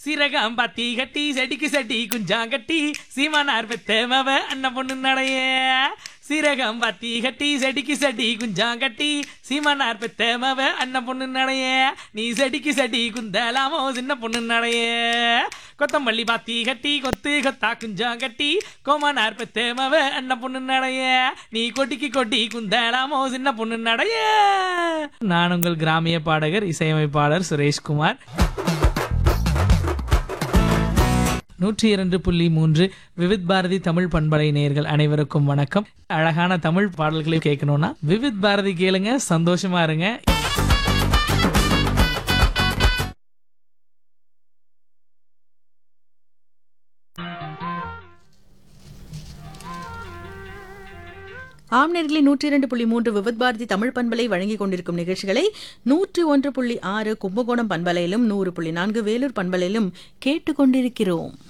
சீரகம் பத்தி கட்டி செடிக்கு செடி குஞ்சாங்கட்டி சீமானார் பெத்தமவ அண்ணன் பொண்ணு நடைய. சீரகம் பத்தி கட்டி செடிக்கு செடி குஞ்சாங்கட்டி சீமானார் பெத்தமவ அண்ணன் பொண்ணு நடைய. நீ செடிக்கு செடி குந்தலாமோ சின்ன பொண்ணு நடைய. கொத்தமல்லி பாத்தி கட்டி கொத்து கொத்தா குஞ்சாங்கட்டி கோமானார் பெத்தமவ அண்ணன் பொண்ணு நடைய. நீ கொட்டிக்கு கொட்டி குந்தலாமோ சின்ன பொண்ணு நடைய. நான் உங்கள் கிராமிய பாடகர் இசையமைப்பாளர் சுரேஷ்குமார். 102.3 விவித் பாரதி தமிழ் பண்பலை நேயர்கள் அனைவருக்கும் வணக்கம். அழகான தமிழ் பாடல்களை கேட்கணும்னா விவித் பாரதி கேளுங்க, சந்தோஷமா இருங்க. ஆம்நேர்களே 102.3 விவித் பாரதி தமிழ் பண்பலை வழங்கிக் கொண்டிருக்கும் நிகழ்ச்சிகளை 101.6 கும்பகோணம் பண்பலையிலும் 100.4 வேலூர் பண்பலையிலும் கேட்டுக்கொண்டிருக்கிறோம்.